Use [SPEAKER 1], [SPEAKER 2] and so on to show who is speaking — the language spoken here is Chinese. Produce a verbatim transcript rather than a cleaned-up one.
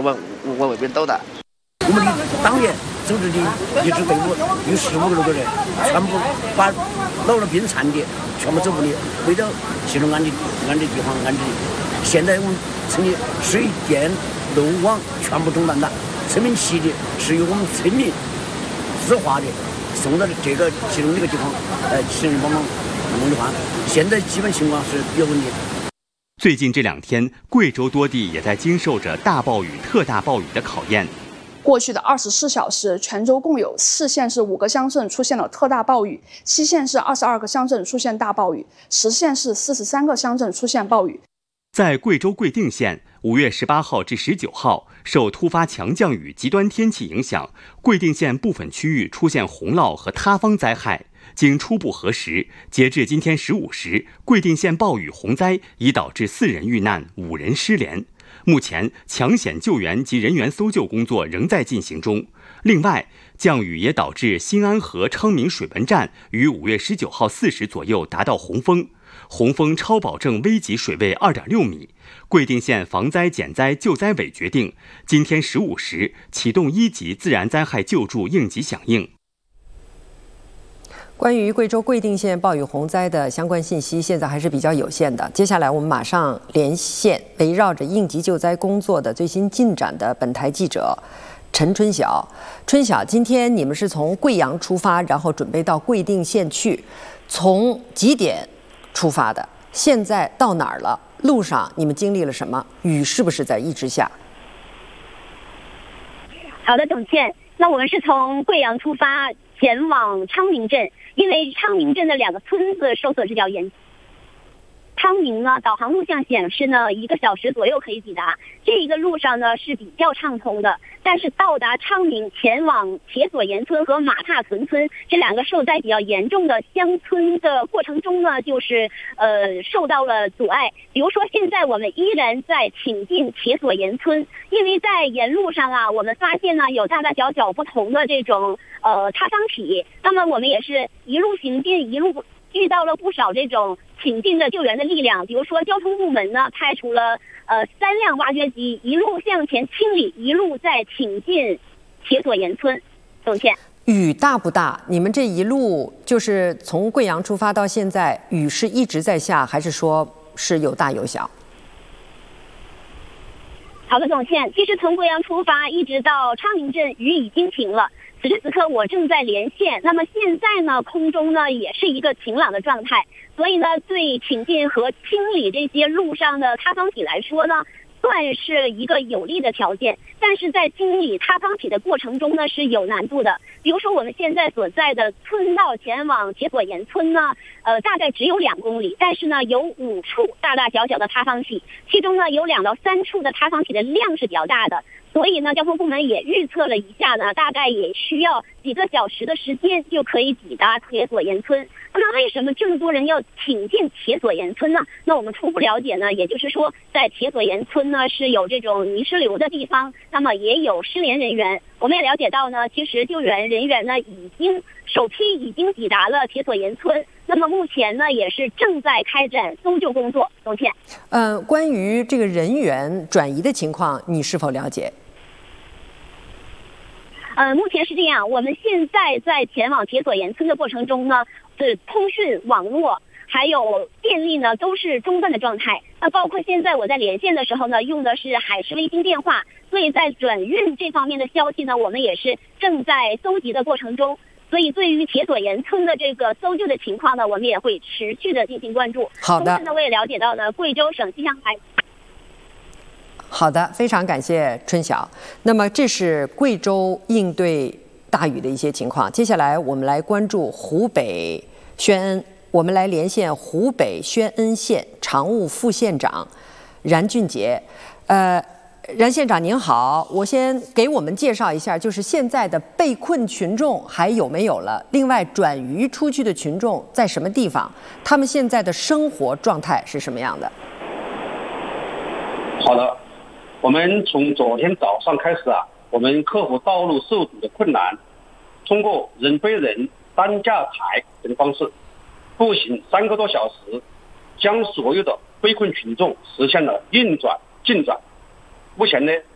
[SPEAKER 1] 往往外边倒的。
[SPEAKER 2] 我们的党员组织的一支队伍有十五个多个人，全部把老弱病残的全部走不了，为了集中安置安置地方安置。现在我们村里水电路网全部中断了，村民起的是由我们村民自发的送到这个其中一个地方，呃，请人帮忙弄的话，现在基本情况是比较稳定。
[SPEAKER 3] 最近这两天，贵州多地也在经受着大暴雨、特大暴雨的考验。
[SPEAKER 4] 过去的二十四小时，全州共有四县市五个乡镇出现了特大暴雨，七县市二十二个乡镇出现大暴雨，十县市四十三个乡镇出现暴雨。
[SPEAKER 3] 在贵州贵定县，五月十八号至十九号，受突发强降雨极端天气影响，贵定县部分区域出现洪涝和塌方灾害。经初步核实，截至今天十五时，贵定县暴雨洪灾已导致四人遇难，五人失联。目前，抢险救援及人员搜救工作仍在进行中。另外，降雨也导致新安河昌明水文站于五月十九号四时左右达到洪峰，洪峰超保证危急水位二点六米。贵定县防灾减灾救灾委决定，今天十五时启动一级自然灾害救助应急响应。
[SPEAKER 5] 关于贵州贵定县暴雨洪灾的相关信息，现在还是比较有限的。接下来我们马上连线围绕着应急救灾工作的最新进展的本台记者陈春晓。春晓，今天你们是从贵阳出发，然后准备到贵定县去，从几点出发的？现在到哪儿了？路上你们经历了什么？雨是不是在一直下？
[SPEAKER 6] 好的，董倩，那我们是从贵阳出发，前往昌明镇，因为昌明镇的两个村子受损是比较严重。昌明呢，导航录像显示呢，一个小时左右可以抵达。这一个路上呢是比较畅通的，但是到达昌明前往铁索岩村和马踏屯村这两个受灾比较严重的乡村的过程中呢，就是呃受到了阻碍。比如说，现在我们依然在挺进铁索岩村，因为在沿路上啊，我们发现呢有大大小小不同的这种呃塌方体，那么我们也是一路行进，一路遇到了不少这种挺进的救援的力量。比如说交通部门呢派出了呃三辆挖掘机，一路向前清理，一路在挺进铁索岩村。董倩，
[SPEAKER 5] 雨大不大？你们这一路就是从贵阳出发到现在，雨是一直在下，还是说是有大有小？
[SPEAKER 6] 好的，董倩，其实从贵阳出发一直到昌明镇，雨已经停了。此时此刻我正在连线，那么现在呢，空中呢也是一个晴朗的状态，所以呢，对挺进和清理这些路上的塌方体来说呢，算是一个有利的条件。但是在清理塌方体的过程中呢，是有难度的。比如说我们现在所在的村道前往铁索岩村呢，呃，大概只有两公里，但是呢，有五处大大小小的塌方体，其中呢有两到三处的塌方体的量是比较大的。所以呢，交通部门也预测了一下呢，大概也需要几个小时的时间就可以抵达铁索岩村。那为什么这么多人要挺进铁索岩村呢？那我们初步了解呢，也就是说，在铁索岩村呢是有这种泥石流的地方，那么也有失联人员。我们也了解到呢，其实救援人员呢已经首批已经抵达了铁索岩村，那么目前呢也是正在开展搜救工作。董倩，
[SPEAKER 5] 呃，关于这个人员转移的情况，你是否了解？
[SPEAKER 6] 呃，目前是这样，我们现在在前往铁索岩村的过程中呢，的通讯网络还有电力呢都是中断的状态。那包括现在我在连线的时候呢，用的是海事卫星电话，所以在转运这方面的消息呢，我们也是正在搜集的过程中。所以对于铁索岩村的这个搜救的情况呢，我们也会持续的进行关注。
[SPEAKER 5] 好的。
[SPEAKER 6] 同时呢，我也了解到呢，贵州省气象台。
[SPEAKER 5] 好的，非常感谢春晓。那么这是贵州应对大雨的一些情况。接下来我们来关注湖北宣恩，我们来连线湖北宣恩县常务副县长冉俊杰。呃，冉县长您好，我先给我们介绍一下，就是现在的被困群众还有没有了？另外，转移出去的群众在什么地方？他们现在的生活状态是什么样的？
[SPEAKER 7] 好的。我们从昨天早上开始啊，我们克服道路受阻的困难，通过人背人、担架抬等方式，步行三个多小时，将所有的被困群众实现了运转进展。目前呢，